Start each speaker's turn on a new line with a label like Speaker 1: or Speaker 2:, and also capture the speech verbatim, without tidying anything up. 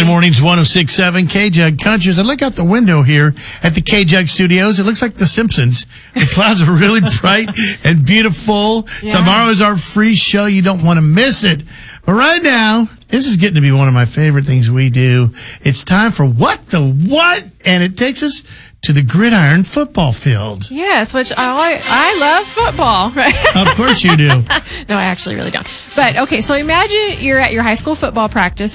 Speaker 1: Early mornings, one oh six point seven K-Jug Country. As I look out the window here at the K-Jug Studios, it looks like The Simpsons. The clouds are really bright and beautiful. Yeah. Tomorrow is our free show. You don't want to miss it. But right now, this is getting to be one of my favorite things we do. It's time for What the What? And it takes us to the gridiron football field.
Speaker 2: Yes, which I I love football, right?
Speaker 1: Of course you do.
Speaker 2: No, I actually really don't. But, okay, so imagine you're at your high school football practice.